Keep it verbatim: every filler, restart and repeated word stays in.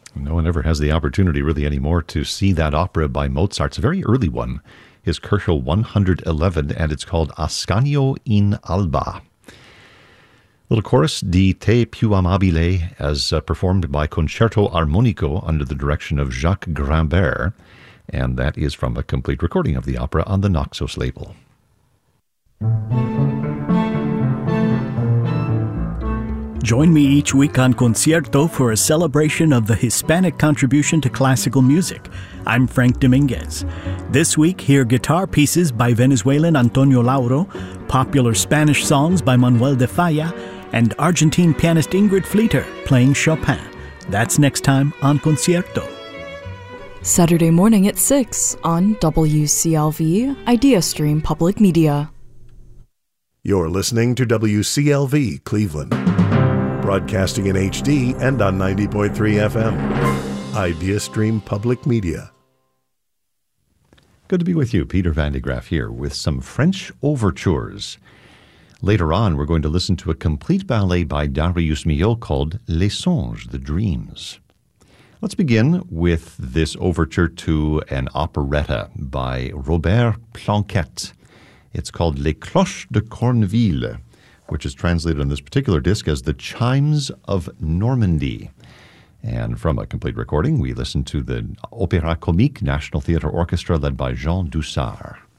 No one ever has the opportunity really anymore to see that opera by Mozart. It's a very early one, his Köchel one eleven, and it's called Ascanio in Alba. Little chorus, Di te più amabile, as uh, performed by Concerto Armonico under the direction of Jacques Grimbert, and that is from a complete recording of the opera on the Naxos label. Join me each week on Concierto for a celebration of the Hispanic contribution to classical music. I'm Frank Dominguez. This week, hear guitar pieces by Venezuelan Antonio Lauro, popular Spanish songs by Manuel de Falla, and Argentine pianist Ingrid Fleeter playing Chopin. That's next time on Concierto. Saturday morning at six on W C L V Idea Stream Public Media. You're listening to W C L V Cleveland, broadcasting in H D and on ninety point three F M. Idea Stream Public Media. Good to be with you. Peter Van de Graaf here with some French overtures. Later on, we're going to listen to a complete ballet by Darius Milhaud called Les Songes, the Dreams. Let's begin with this overture to an operetta by Robert Planquette. It's called Les Cloches de Corneville, which is translated on this particular disc as The Chimes of Normandy. And from a complete recording, we listen to the Opéra Comique National Theatre Orchestra led by Jean Dussart.